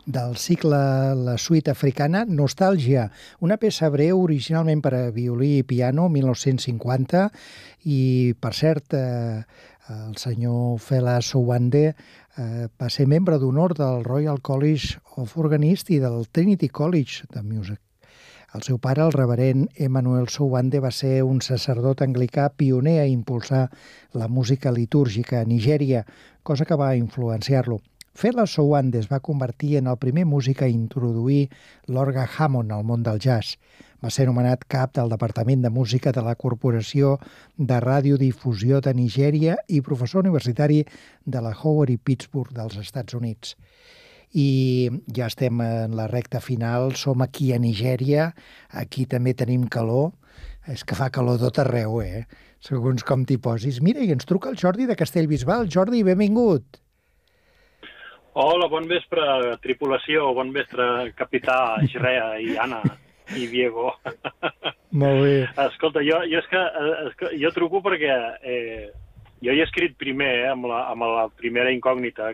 del cicle La suite africana, Nostàlgia, una peça breu originalment per a violí i piano, 1950, i, per cert, el senyor Fela Sowande va ser membre d'honor del Royal College of Organists i del Trinity College de Music. El seu pare, el reverend Emmanuel Sowande, va ser un sacerdot anglicà pioner a impulsar la música litúrgica a Nigèria, cosa que va influenciar-lo. Fela Sowande es va convertir en el primer músic a introduir l'orgue Hammond al món del jazz. Va ser nomenat cap del Departament de Música de la Corporació de Radiodifusió de Nigèria i professor universitari de la Howard i Pittsburgh dels Estats Units. I ja estem en la recta final, som aquí a Nigèria, aquí també tenim calor, és que fa calor tot arreu, segons com t'hi posis. Mira, i ens truca el Jordi de Castellbisbal. Jordi, benvingut. Hola, bon vespre, tripulació, bon vespre, capità, Isrea i Anna i Diego. Molt bé. Escolta, jo truco perquè jo he escrit primer, amb la primera incògnita,